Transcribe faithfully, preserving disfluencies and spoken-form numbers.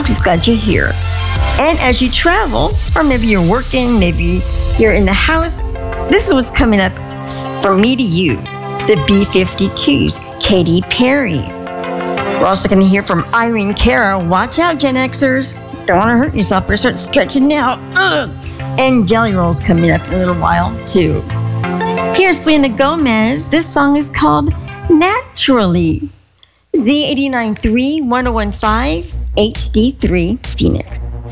just glad you're here. And as you travel, or maybe you're working, maybe you're in the house, this is what's coming up from me to you. The B fifty-twos, Katy Perry. We're also going to hear from Irene Cara. Watch out, Gen Xers. Don't want to hurt yourself, but start stretching now. Ugh. And Jelly Roll's coming up in a little while, too. Here's Selena Gomez. This song is called Naturally. Z eighty-nine point three, ten fifteen, H D three, Phoenix.